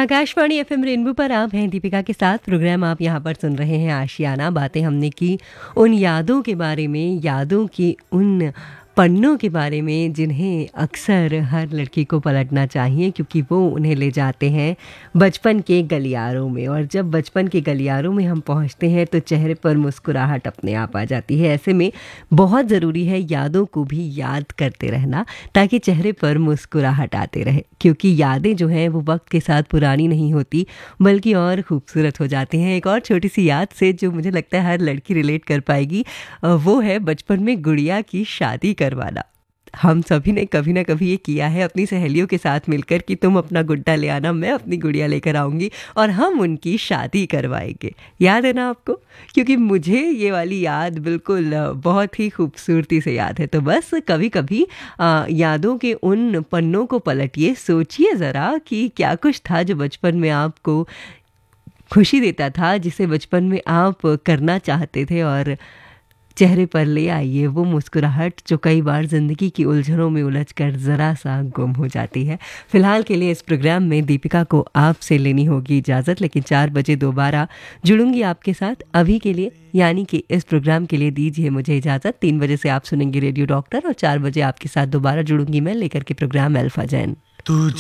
Akashvani FM rainbow पर आप हैं दीपिका के साथ। प्रोग्राम आप यहाँ पर सुन रहे हैं आशियाना। बातें हमने की उन यादों के बारे में, यादों की उन पन्नों के बारे में जिन्हें अक्सर हर लड़की को पलटना चाहिए, क्योंकि वो उन्हें ले जाते हैं बचपन के गलियारों में। और जब बचपन के गलियारों में हम पहुँचते हैं तो चेहरे पर मुस्कुराहट अपने आप आ जाती है। ऐसे में बहुत ज़रूरी है यादों को भी याद करते रहना, ताकि चेहरे पर मुस्कुराहट आते रहे। क्योंकि यादें जो हैं वो वक्त के साथ पुरानी नहीं होती, बल्कि और खूबसूरत हो जाती हैं। एक और छोटी सी याद से जो मुझे लगता है हर लड़की रिलेट कर पाएगी, वो है बचपन में गुड़िया की शादी करवाना। हम सभी ने कभी ना कभी ये किया है अपनी सहेलियों के साथ मिलकर कि तुम अपना गुड्डा ले आना, मैं अपनी गुड़िया लेकर आऊँगी और हम उनकी शादी करवाएंगे। याद है ना आपको? क्योंकि मुझे ये वाली याद बिल्कुल बहुत ही खूबसूरती से याद है। तो बस कभी कभी यादों के उन पन्नों को पलटिए, सोचिए ज़रा कि क्या कुछ था जो बचपन में आपको खुशी देता था, जिसे बचपन में आप करना चाहते थे, और चेहरे पर ले आइए वो मुस्कुराहट जो कई बार ज़िंदगी की उलझनों में उलझकर ज़रा सा गुम हो जाती है। फ़िलहाल के लिए इस प्रोग्राम में दीपिका को आपसे लेनी होगी इजाज़त, लेकिन 4 बजे दोबारा जुड़ूंगी आपके साथ। अभी के लिए, यानी कि इस प्रोग्राम के लिए दीजिए मुझे इजाज़त। 3 बजे से आप सुनेंगे रेडियो डॉक्टर और 4 बजे आपके साथ दोबारा जुड़ूंगी मैं लेकर के प्रोग्राम अल्फा जैन।